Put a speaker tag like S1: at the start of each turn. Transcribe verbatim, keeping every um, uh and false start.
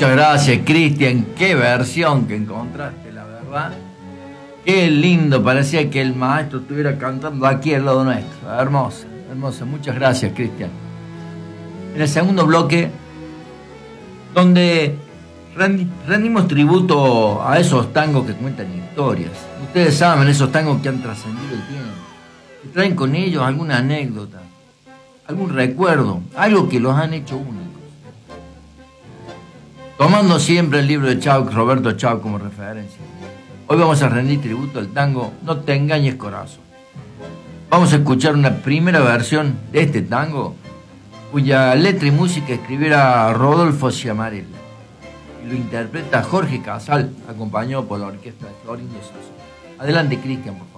S1: Muchas gracias, Cristian. Qué versión que encontraste, la verdad. Qué lindo, parecía que el maestro estuviera cantando aquí al lado nuestro. Hermosa, hermosa. Muchas gracias, Cristian. En el segundo bloque, donde rendimos tributo a esos tangos que cuentan historias. Ustedes saben, esos tangos que han trascendido el tiempo, que traen con ellos alguna anécdota, algún recuerdo, algo que los han hecho únicos. Tomando siempre el libro de Chau, Roberto Chau, como referencia, hoy vamos a rendir tributo al tango No te engañes corazón. Vamos a escuchar una primera versión de este tango, cuya letra y música escribiera Rodolfo Ciamarella, y lo interpreta Jorge Casal, acompañado por la orquesta de Florindo Sazón. Adelante, Cristian, por favor.